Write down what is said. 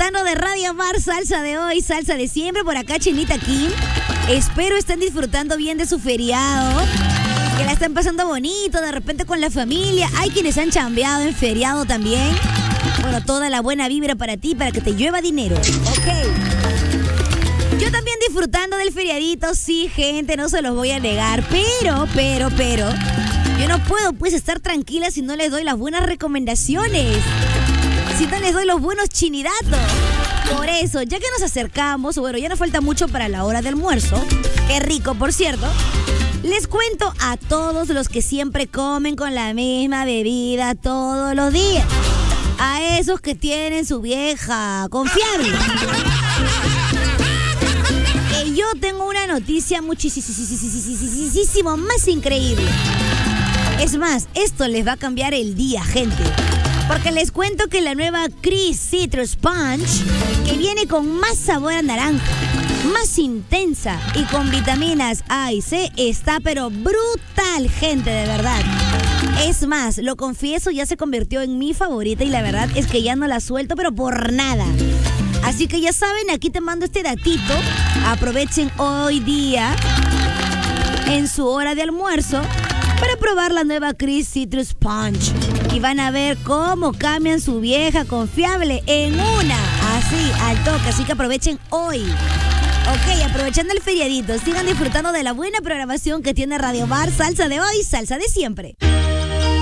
disfrutando de Radio Mar, salsa de hoy, salsa de siempre. Por acá, Chinita Kim. Espero estén disfrutando bien de su feriado, que la estén pasando bonito, de repente con la familia. Hay quienes han chambeado en feriado también. Bueno, toda la buena vibra para ti, para que te llueva dinero. Ok. Yo también disfrutando del feriadito, sí, gente, no se los voy a negar. Pero, yo no puedo, pues, estar tranquila si no les doy las buenas recomendaciones. Si no les doy los buenos chinidatos. Por eso, ya que nos acercamos, bueno, ya nos falta mucho para la hora de almuerzo. Qué rico, por cierto. Les cuento a todos los que siempre comen con la misma bebida todos los días. A esos que tienen su vieja confiable. Que yo tengo una noticia muchísimo más increíble. Es más, esto les va a cambiar el día, gente. Porque les cuento que la nueva Cris Citrus Punch, que viene con más sabor a naranja, más intensa y con vitaminas A y C, está pero brutal, gente, de verdad. Es más, lo confieso, ya se convirtió en mi favorita y la verdad es que ya no la suelto, pero por nada. Así que ya saben, aquí te mando este datito. Aprovechen hoy día, en su hora de almuerzo, para probar la nueva Cris Citrus Punch. Y van a ver cómo cambian su vieja confiable en una. Así, al toque. Así que aprovechen hoy. Ok, aprovechando el feriadito, sigan disfrutando de la buena programación que tiene Radio Mar, salsa de hoy, salsa de siempre.